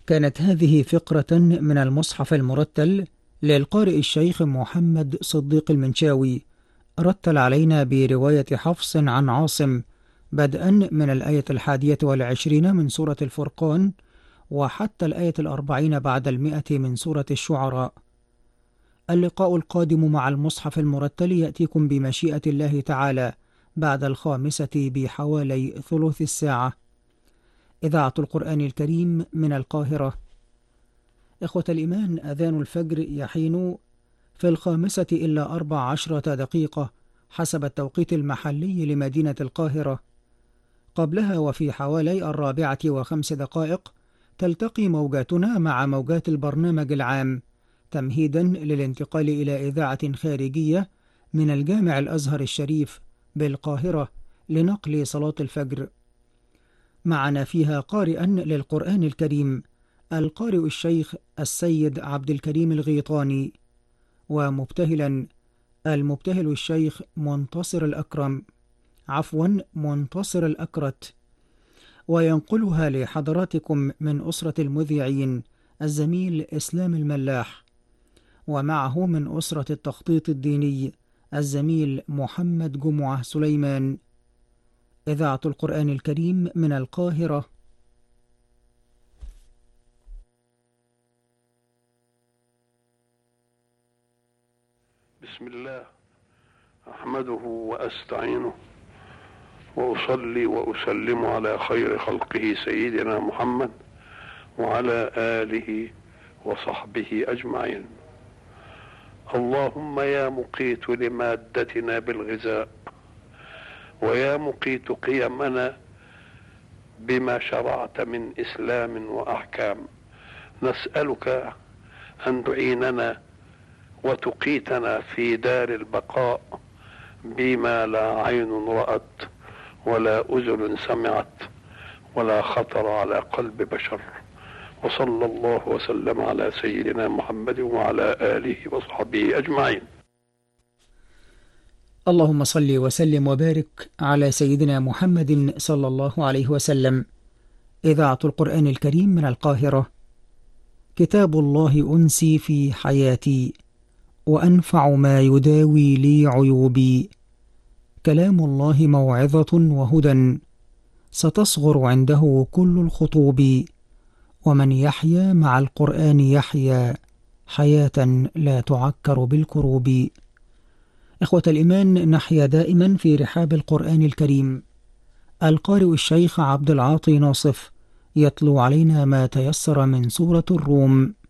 كانت هذه فقرة من المصحف المرتل للقارئ الشيخ محمد صديق المنشاوي، رتل علينا برواية حفص عن عاصم بدءا من الآية 21 من سورة الفرقان وحتى الآية 40 بعد 100 من سورة الشعراء. اللقاء القادم مع المصحف المرتل يأتيكم بمشيئة الله تعالى بعد 5 بحوالي ثلث الساعة. إذاعة القرآن الكريم من القاهرة. إخوة الإيمان، أذان الفجر يحين في 5:14 دقيقة حسب التوقيت المحلي لمدينة القاهرة. قبلها وفي حوالي 4:05 دقائق تلتقي موجاتنا مع موجات البرنامج العام تمهيدا للانتقال إلى إذاعة خارجية من الجامع الأزهر الشريف بالقاهرة لنقل صلاة الفجر. معنا فيها قارئا للقرآن الكريم القارئ الشيخ السيد عبد الكريم الغيطاني، ومبتهلا المبتهل الشيخ منتصر الأكرت، وينقلها لحضراتكم من أسرة المذيعين الزميل إسلام الملاح، ومعه من أسرة التخطيط الديني الزميل محمد جمعة سليمان. إذاعة القرآن الكريم من القاهرة. بسم الله أحمده وأستعينه وأصلي وأسلم على خير خلقه سيدنا محمد وعلى آله وصحبه أجمعين. اللهم يا مقيت لمادتنا بالغذاء ويا مقيت قيمنا بما شرعت من إسلام وأحكام، نسألك أن تعيننا وتقيتنا في دار البقاء بما لا عين رأت ولا أذن سمعت ولا خطر على قلب بشر، وصلى الله وسلم على سيدنا محمد وعلى آله وصحبه أجمعين. اللهم صل وسلم وبارك على سيدنا محمد صلى الله عليه وسلم. إذاعة القرآن الكريم من القاهرة. كتاب الله أنسي في حياتي وأنفع ما يداوي لي عيوبي. كلام الله موعظة وهدى ستصغر عنده كل الخطوب، ومن يحيا مع القرآن يحيا حياة لا تعكر بالكروب. إخوة الإيمان، نحيا دائما في رحاب القرآن الكريم. القارئ الشيخ عبد العاطي ناصف يتلو علينا ما تيسر من سورة الروم.